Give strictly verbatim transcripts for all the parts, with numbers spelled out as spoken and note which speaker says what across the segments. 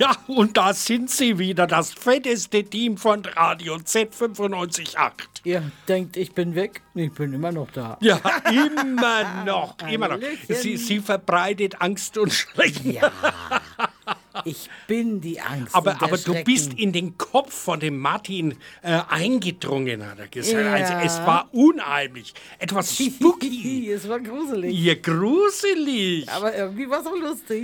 Speaker 1: Ja, und da sind sie wieder, das fetteste Team von Radio Z fünfundneunzig Komma acht.
Speaker 2: Ihr denkt, ich bin weg? Ich bin immer noch da.
Speaker 1: Ja, immer noch, immer noch. Sie, sie verbreitet Angst und Schrecken.
Speaker 2: Ja, ich bin die Angst
Speaker 1: Aber,
Speaker 2: und der
Speaker 1: aber du
Speaker 2: Schrecken.
Speaker 1: bist in den Kopf von dem Martin äh, eingedrungen, hat er gesagt.
Speaker 2: Ja.
Speaker 1: Also es war unheimlich, etwas spooky.
Speaker 2: Es war gruselig.
Speaker 1: Ja, gruselig.
Speaker 2: Aber irgendwie war es auch lustig.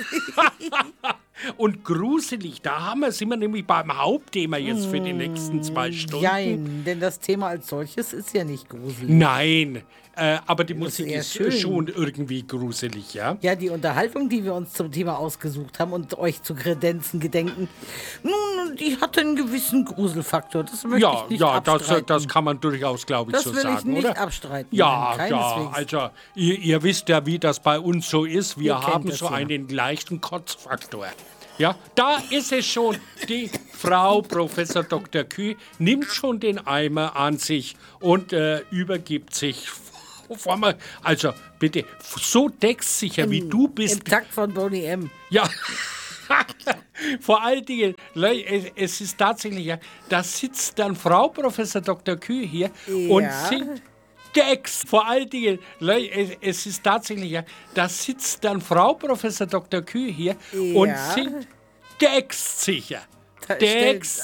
Speaker 1: Und gruselig, da haben wir, sind wir nämlich beim Hauptthema jetzt für die nächsten zwei Stunden.
Speaker 2: Nein, denn das Thema als solches ist ja nicht gruselig.
Speaker 1: Nein, äh, aber die
Speaker 2: ist
Speaker 1: Musik
Speaker 2: eher
Speaker 1: ist
Speaker 2: schön.
Speaker 1: schon irgendwie gruselig, ja?
Speaker 2: Ja, die Unterhaltung, die wir uns zum Thema ausgesucht haben und euch zu kredenzen gedenken, nun, die hatte einen gewissen Gruselfaktor. Das möchte
Speaker 1: Ja,
Speaker 2: ich nicht
Speaker 1: ja, das,
Speaker 2: abstreiten.
Speaker 1: das kann man durchaus, glaube ich,
Speaker 2: Das
Speaker 1: so
Speaker 2: will ich
Speaker 1: sagen,
Speaker 2: nicht
Speaker 1: oder?
Speaker 2: abstreiten,
Speaker 1: Ja,
Speaker 2: nein,
Speaker 1: ja,
Speaker 2: keineswegs.
Speaker 1: also ihr, ihr wisst ja, wie das bei uns so ist. Wir
Speaker 2: Ihr kennt
Speaker 1: haben
Speaker 2: das
Speaker 1: so
Speaker 2: ja.
Speaker 1: einen leichten Kotzfaktor. Ja, da ist es schon. Die Frau Professor Doktor Küh nimmt schon den Eimer an sich und äh, übergibt sich. vor mir. Also bitte, so textsicher wie du bist.
Speaker 2: Im Takt von Boney M.
Speaker 1: Ja. Vor allen Dingen, es, es ist tatsächlich, ja, da sitzt dann Frau Professor Doktor Küh hier und
Speaker 2: Ja.
Speaker 1: singt Gags. Vor allen Dingen, es, es ist tatsächlich, ja, da sitzt dann Frau Professor Doktor Küh hier und
Speaker 2: Ja.
Speaker 1: singt Gags sicher.
Speaker 2: Da stellt